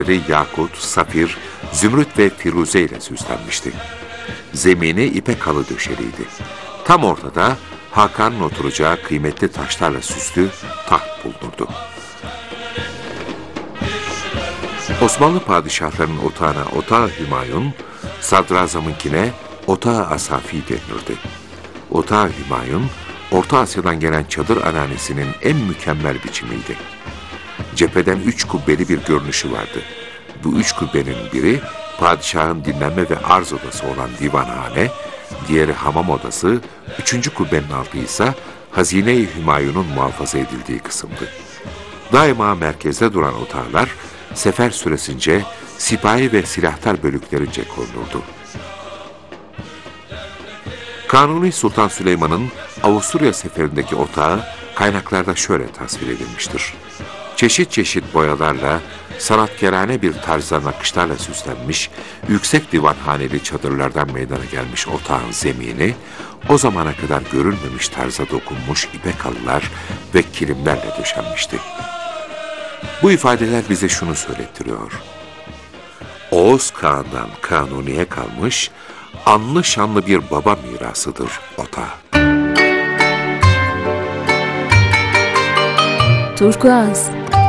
yakut, safir, zümrüt ve firuze ile süslenmişti. Zemini ipek halı döşeliydi. Tam ortada Hakan'ın oturacağı kıymetli taşlarla süslü taht bulunurdu. Osmanlı padişahlarının otağına Otağı Hümayun, sadrazamınkine Otağı Asafi denilirdi. Otağı Hümayun, Orta Asya'dan gelen çadır ananesinin en mükemmel biçimiydi. Cepheden 3 kubbeli bir görünüşü vardı. Bu 3 kubbenin biri padişahın dinlenme ve arz odası olan divanhane, diğeri hamam odası, 3. kubbenin altı ise Hazine-i Hümayun'un muhafaza edildiği kısımdı. Daima merkezde duran otağlar, sefer süresince sipahi ve silahtar bölüklerince korunurdu. Kanuni Sultan Süleyman'ın Avusturya seferindeki otağı kaynaklarda şöyle tasvir edilmiştir. Çeşit çeşit boyalarla, sanatkarane bir tarzda nakışlarla süslenmiş, yüksek divanhaneli çadırlardan meydana gelmiş otağın zemini, o zamana kadar görülmemiş tarza dokunmuş ipek halılar ve kilimlerle döşenmişti. Bu ifadeler bize şunu söylettiriyor. Oğuz Kağan'dan Kanuni'ye kalmış, anlı şanlı bir baba mirasıdır otağı. Turkuaz